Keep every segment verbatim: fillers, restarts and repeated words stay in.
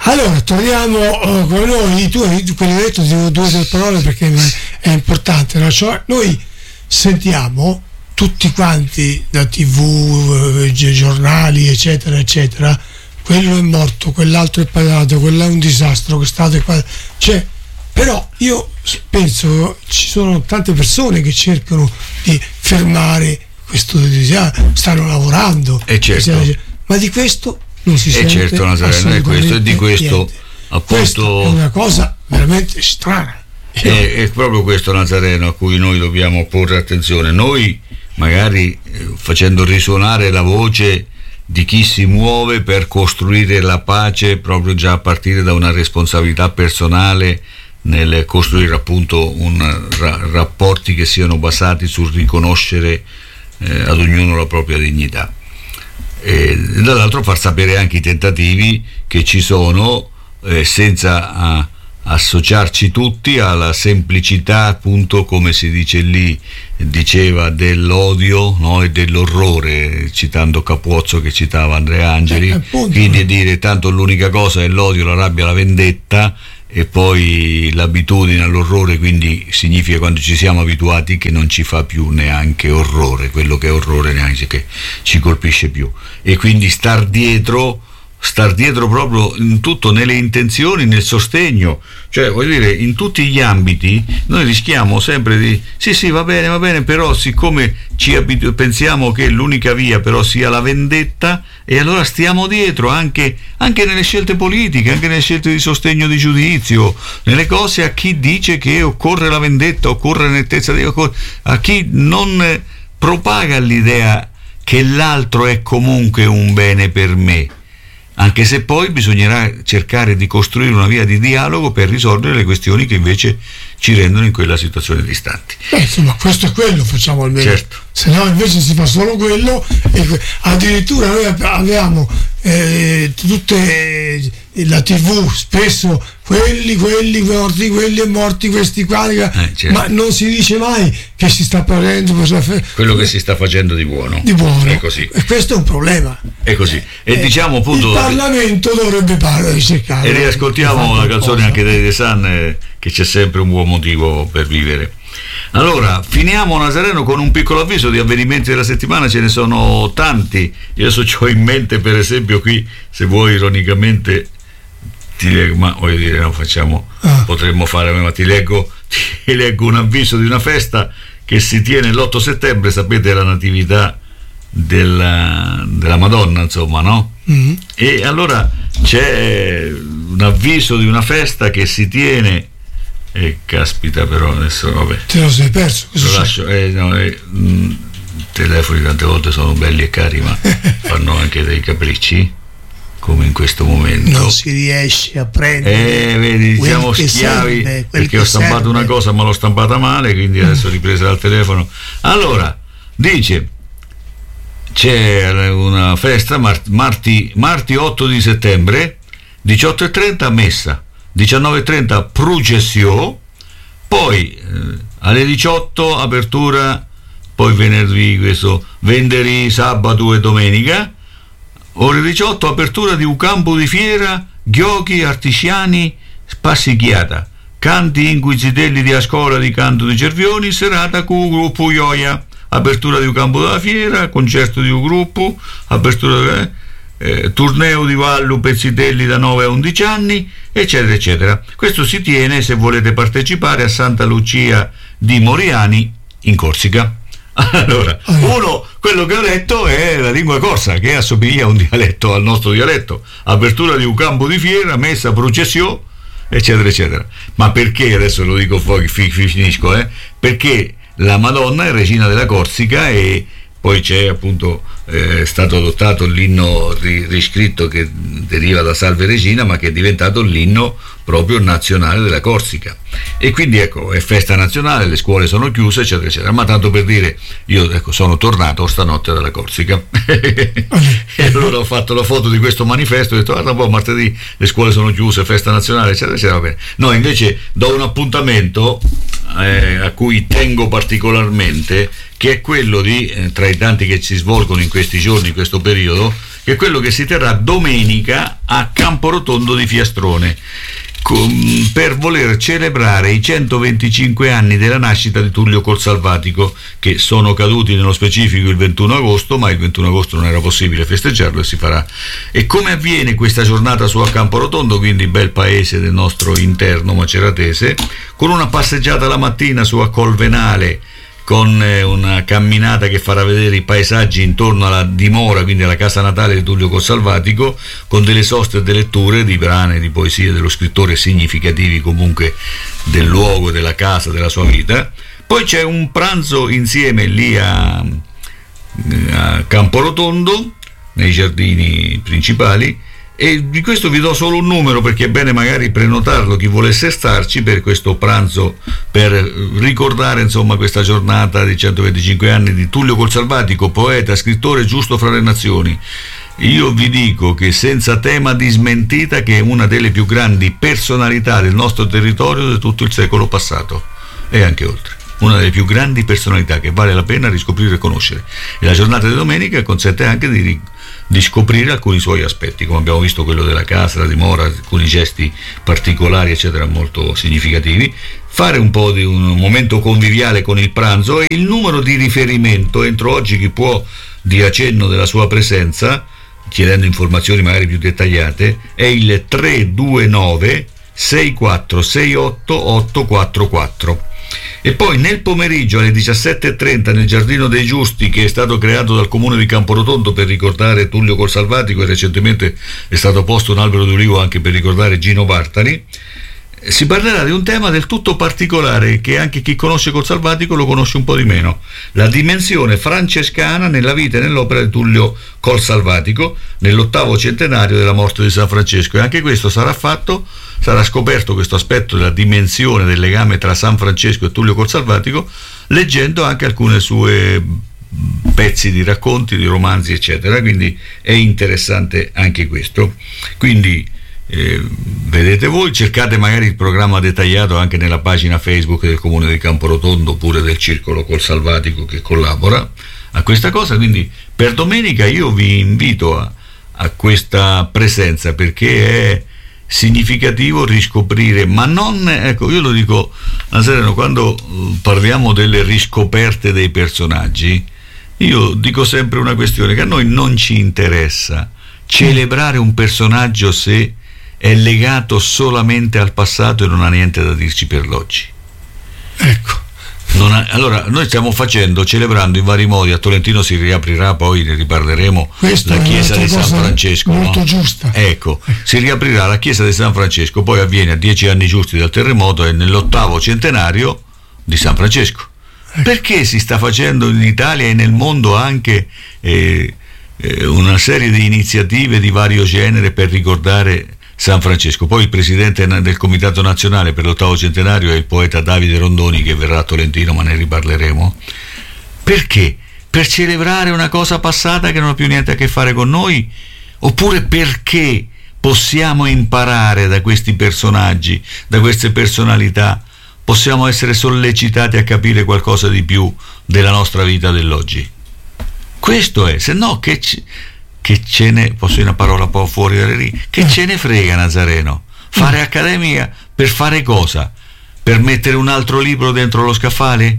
Allora, torniamo uh, con noi. Tu hai detto due o tre parole perché è importante, no? Cioè, noi sentiamo tutti quanti da tivù, eh, giornali, eccetera, eccetera, quello è morto, quell'altro è pagato, quello è un disastro, quest'altro è qua. Cioè, però io penso ci sono tante persone che cercano di fermare questo, stanno lavorando, e certo. eccetera, ma di questo non si e sente certo, Nazareno, e questo e di questo niente. Appunto Questa è una cosa veramente strana. È, è proprio questo, Nazareno, a cui noi dobbiamo porre attenzione. Noi magari eh, facendo risuonare la voce di chi si muove per costruire la pace proprio già a partire da una responsabilità personale nel costruire appunto un, ra, rapporti che siano basati sul riconoscere eh, ad ognuno la propria dignità, e dall'altro far sapere anche i tentativi che ci sono, eh, senza a, associarci tutti alla semplicità, appunto, come si dice lì, diceva, dell'odio, no? E dell'orrore, citando Capuzzo che citava Andrea Angeli, eh, quindi dire tanto l'unica cosa è l'odio, la rabbia, la vendetta, e poi l'abitudine all'orrore, quindi significa quando ci siamo abituati che non ci fa più neanche orrore, quello che è orrore neanche che ci colpisce più, e quindi star dietro star dietro proprio in tutto, nelle intenzioni, nel sostegno, cioè voglio dire, in tutti gli ambiti noi rischiamo sempre di sì sì va bene va bene, però siccome ci abitu- pensiamo che l'unica via però sia la vendetta, e allora stiamo dietro anche, anche nelle scelte politiche, anche nelle scelte di sostegno, di giudizio, nelle cose, a chi dice che occorre la vendetta, occorre la nettezza di, a chi non propaga l'idea che l'altro è comunque un bene per me, anche se poi bisognerà cercare di costruire una via di dialogo per risolvere le questioni che invece ci rendono in quella situazione distanti. Beh, insomma, questo è quello, facciamo almeno. Certo. Se no invece si fa solo quello, e addirittura noi avevamo eh, tutte la tivù, spesso quelli, quelli morti, quelli e morti, questi qua, eh, certo. Ma non si dice mai che si sta prendendo quello che si sta facendo di buono. Di buono. È così. E questo è un problema. È così. E eh, diciamo appunto il Parlamento dovrebbe parlare di cercare. E riascoltiamo la canzone anche dei The Sun, eh, che c'è sempre un buon motivo per vivere. Allora, finiamo, Nazareno, con un piccolo avviso di avvenimenti della settimana, ce ne sono tanti. Io adesso ho in mente, per esempio, qui, se vuoi ironicamente ti leggo, ma voglio dire, no, facciamo, ah. potremmo fare, ma ti leggo, ti leggo un avviso di una festa che si tiene l'otto settembre, sapete, la natività della, della Madonna, insomma, no? Mm-hmm. E allora c'è un avviso di una festa che si tiene. E eh, caspita, però adesso vabbè, te lo sei perso, lo lascio, eh, no, eh, mh, telefoni tante volte sono belli e cari, ma fanno anche dei capricci, come in questo momento non si riesce a prendere, eh, vedi, siamo schiavi serve, perché ho stampato serve. Una cosa ma l'ho stampata male, quindi adesso ho ripreso dal telefono. Allora dice, c'è una festa marti, marti otto di settembre, diciotto e trenta messa, diciannove e trenta processione, poi eh, alle diciotto apertura, poi venerdì, questo venerdì, sabato e domenica, ore diciotto apertura di un campo di fiera, giochi artigiani, spassichiata, canti inquisitelli di a scuola di canto di Cervioni, serata con un gruppo Ioia, apertura di un campo della fiera, concerto di un gruppo, apertura eh, Eh, torneo di Vallo Pezzitelli da nove a undici anni, eccetera eccetera. Questo si tiene, se volete partecipare, a Santa Lucia di Moriani in Corsica. Allora, uno, quello che ho letto è la lingua corsa, che assomiglia a un dialetto, al nostro dialetto, apertura di un campo di fiera, messa, processione, eccetera eccetera. Ma perché, adesso lo dico poi, finisco, eh? Perché la Madonna è regina della Corsica, e poi c'è appunto eh, stato adottato l'inno ri- riscritto che deriva da Salve Regina, ma che è diventato l'inno proprio nazionale della Corsica, e quindi ecco, è festa nazionale, le scuole sono chiuse, eccetera eccetera. Ma tanto per dire, io ecco, sono tornato stanotte dalla Corsica e allora ho fatto la foto di questo manifesto, ho detto guarda un po', martedì le scuole sono chiuse, festa nazionale, eccetera eccetera. Va bene. No, invece do un appuntamento eh, a cui tengo particolarmente, che è quello di, eh, tra i tanti che si svolgono in questi giorni, in questo periodo, che è quello che si terrà domenica a Camporotondo di Fiastrone, con, per voler celebrare i centoventicinque anni della nascita di Tullio Colsalvatico, che sono caduti nello specifico il ventuno agosto, ma il ventuno agosto non era possibile festeggiarlo e si farà. E come avviene questa giornata su a Camporotondo, quindi bel paese del nostro interno maceratese, con una passeggiata la mattina su a Colvenale, con una camminata che farà vedere i paesaggi intorno alla dimora, quindi alla casa natale di Tullio Colsalvatico, con delle soste e delle letture di brani di poesie dello scrittore significativi comunque del luogo, della casa, della sua vita. Poi c'è un pranzo insieme lì a, a Camporotondo, nei giardini principali, e di questo vi do solo un numero perché è bene magari prenotarlo chi volesse starci per questo pranzo, per ricordare insomma questa giornata di centoventicinque anni di Tullio Colsalvatico, poeta, scrittore giusto fra le nazioni. Io vi dico che senza tema di smentita che è una delle più grandi personalità del nostro territorio di tutto il secolo passato e anche oltre. Una delle più grandi personalità che vale la pena riscoprire e conoscere. E la giornata di domenica consente anche di, di scoprire alcuni suoi aspetti, come abbiamo visto quello della casa, la dimora, alcuni gesti particolari eccetera molto significativi, fare un po' di un momento conviviale con il pranzo. E il numero di riferimento, entro oggi chi può dia cenno della sua presenza, chiedendo informazioni magari più dettagliate, è il tre due nove sei quattro sei otto otto quattro quattro. E poi nel pomeriggio alle diciassette e trenta nel Giardino dei Giusti, che è stato creato dal comune di Camporotondo per ricordare Tullio Colsalvatico, e recentemente è stato posto un albero d'olivo anche per ricordare Gino Bartali, si parlerà di un tema del tutto particolare che anche chi conosce Colsalvatico lo conosce un po' di meno: la dimensione francescana nella vita e nell'opera di Tullio Colsalvatico nell'ottavo centenario della morte di San Francesco. E anche questo sarà fatto, sarà scoperto questo aspetto della dimensione del legame tra San Francesco e Tullio Colsalvatico leggendo anche alcune sue pezzi di racconti, di romanzi eccetera, quindi è interessante anche questo. Quindi Eh, vedete voi, cercate magari il programma dettagliato anche nella pagina Facebook del comune di Camporotondo oppure del circolo Colsalvatico che collabora a questa cosa. Quindi per domenica io vi invito a, a questa presenza, perché è significativo riscoprire, ma non, ecco, io lo dico Nazareno, quando parliamo delle riscoperte dei personaggi, io dico sempre una questione: che a noi non ci interessa celebrare un personaggio se è legato solamente al passato e non ha niente da dirci per l'oggi. Ecco. Non ha, allora, noi stiamo facendo, celebrando in vari modi. A Tolentino si riaprirà, poi ne riparleremo, questa la chiesa di San Francesco. Molto no? giusta. Ecco, si riaprirà la chiesa di San Francesco, poi avviene a dieci anni giusti dal terremoto e nell'ottavo centenario di San Francesco. Ecco. Perché si sta facendo in Italia e nel mondo anche eh, eh, una serie di iniziative di vario genere per ricordare San Francesco. Poi il presidente del Comitato Nazionale per l'ottavo centenario è il poeta Davide Rondoni, che verrà a Tolentino, ma ne riparleremo. Perché? Per celebrare una cosa passata che non ha più niente a che fare con noi? Oppure perché possiamo imparare da questi personaggi, da queste personalità, possiamo essere sollecitati a capire qualcosa di più della nostra vita dell'oggi? Questo è, se no che ci... che ce ne, posso dire una parola un po' fuori dalle righe, che ce ne frega Nazareno? Fare accademia per fare cosa? Per mettere un altro libro dentro lo scaffale?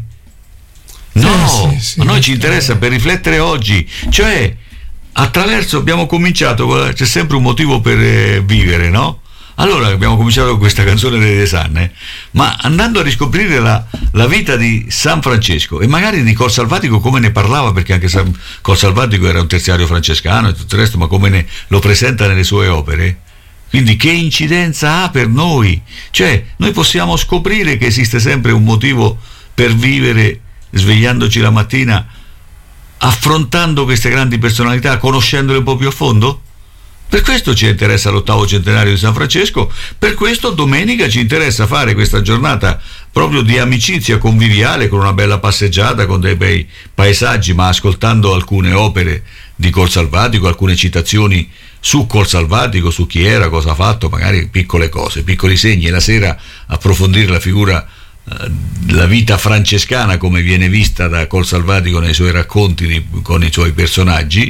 No, sì, sì, a noi sì, ci interessa per riflettere oggi, cioè attraverso, abbiamo cominciato, c'è sempre un motivo per eh, vivere, no? Allora abbiamo cominciato con questa canzone delle Sanne, ma andando a riscoprire la, la vita di San Francesco e magari di Colsalvatico, come ne parlava, perché anche San Colsalvatico era un terziario francescano e tutto il resto, ma come ne, lo presenta nelle sue opere, quindi che incidenza ha per noi? Cioè noi possiamo scoprire che esiste sempre un motivo per vivere, svegliandoci la mattina, affrontando queste grandi personalità, conoscendole un po' più a fondo. Per questo ci interessa l'ottavo centenario di San Francesco, per questo domenica ci interessa fare questa giornata proprio di amicizia conviviale, con una bella passeggiata, con dei bei paesaggi, ma ascoltando alcune opere di Colsalvatico, alcune citazioni su Colsalvatico, su chi era, cosa ha fatto, magari piccole cose, piccoli segni, e la sera approfondire la figura, la vita francescana come viene vista da Colsalvatico nei suoi racconti di, con i suoi personaggi.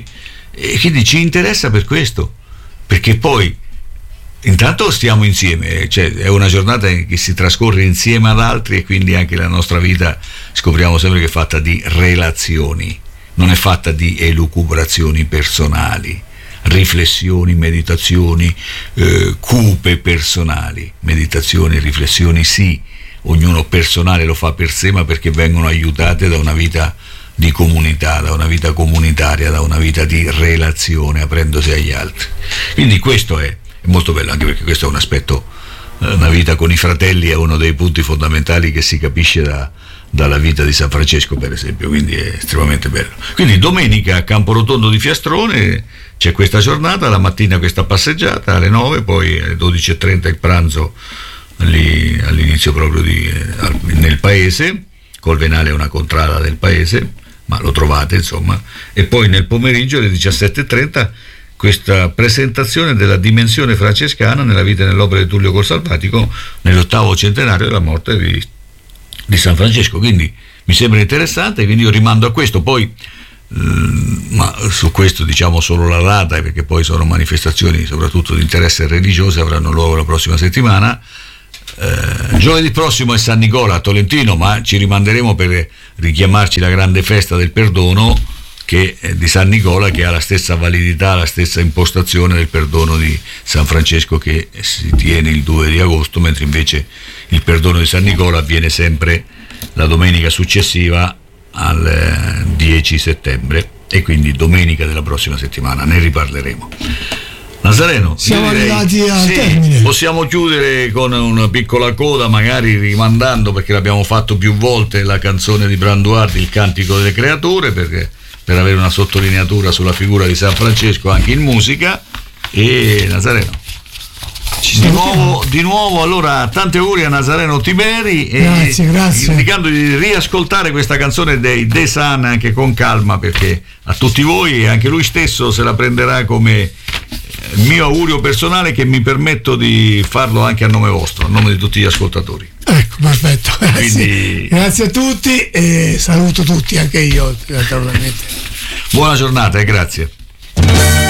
e quindi ci interessa per questo, perché poi intanto stiamo insieme, cioè è una giornata che si trascorre insieme ad altri, e quindi anche la nostra vita scopriamo sempre che è fatta di relazioni, non è fatta di elucubrazioni personali, riflessioni, meditazioni eh, cupe personali. Meditazioni, riflessioni sì, ognuno personale lo fa per sé, ma perché vengono aiutate da una vita di comunità, da una vita comunitaria, da una vita di relazione, aprendosi agli altri. Quindi questo è è molto bello, anche perché questo è un aspetto, una vita con i fratelli è uno dei punti fondamentali che si capisce da, dalla vita di San Francesco, per esempio, quindi è estremamente bello. Quindi domenica a Camporotondo di Fiastrone c'è questa giornata, la mattina questa passeggiata alle nove, poi alle dodici e trenta il pranzo lì, all'inizio proprio di, nel paese, col venale è una contrada del paese, ma lo trovate insomma, e poi nel pomeriggio alle diciassette e trenta questa presentazione della dimensione francescana nella vita e nell'opera di Tullio Consalvatico nell'ottavo centenario della morte di, di San Francesco. Quindi mi sembra interessante, quindi io rimando a questo. Poi ehm, ma su questo diciamo solo la data, perché poi sono manifestazioni soprattutto di interesse religioso, avranno luogo la prossima settimana. Eh, giovedì prossimo è San Nicola a Tolentino, ma ci rimanderemo per richiamarci la grande festa del perdono che di San Nicola, che ha la stessa validità, la stessa impostazione del perdono di San Francesco, che si tiene il due di agosto, mentre invece il perdono di San Nicola avviene sempre la domenica successiva al dieci settembre, e quindi domenica della prossima settimana ne riparleremo. Nazareno, siamo direi, arrivati al sì, termine. Possiamo chiudere con una piccola coda, magari rimandando, perché l'abbiamo fatto più volte, la canzone di Branduardi, Il Cantico delle Creature, perché per avere una sottolineatura sulla figura di San Francesco anche in musica. E Nazareno, di nuovo, di nuovo allora tanti auguri a Nazareno Tiberi, e grazie, grazie. indicando di riascoltare questa canzone dei The Sun anche con calma, perché a tutti voi, e anche lui stesso se la prenderà come mio augurio personale, che mi permetto di farlo anche a nome vostro, a nome di tutti gli ascoltatori. Ecco, perfetto, grazie. Quindi, grazie a tutti e saluto tutti anche io naturalmente. Buona giornata e grazie.